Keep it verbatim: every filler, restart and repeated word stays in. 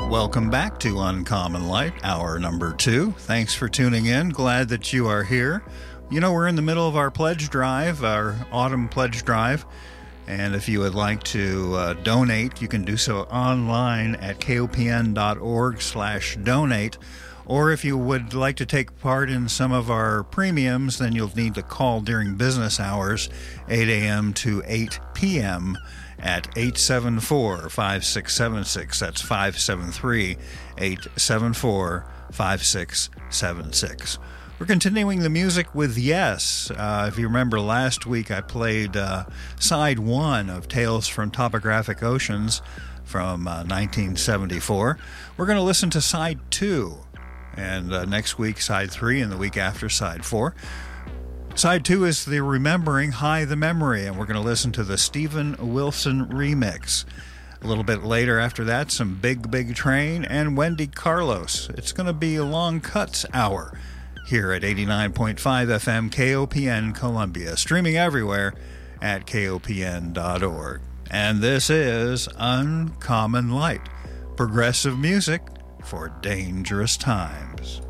Welcome back to Uncommon Light, hour number two. Thanks for tuning in. Glad that you are here. You know, we're in the middle of our pledge drive, our autumn pledge drive. And if you would like to uh, donate, you can do so online at kopn.org slash donate. Or if you would like to take part in some of our premiums, then you'll need to call during business hours, eight a.m. to eight p.m., at eight seven four, five six seven six. That's five seven three, eight seven four, five six seven six. We're continuing the music with Yes. Uh, if you remember last week, I played uh, side one of Tales from Topographic Oceans from uh, nineteen seventy-four. We're going to listen to side two, and uh, next week side three, and the week after side four. Side two is the Remembering High the Memory, and we're going to listen to the Steven Wilson remix. A little bit later after that, some Big Big Train and Wendy Carlos. It's going to be a long cuts hour here at eighty-nine point five F M K O P N Columbia, streaming everywhere at K O P N dot org. And this is Uncommon Light, progressive music for dangerous times.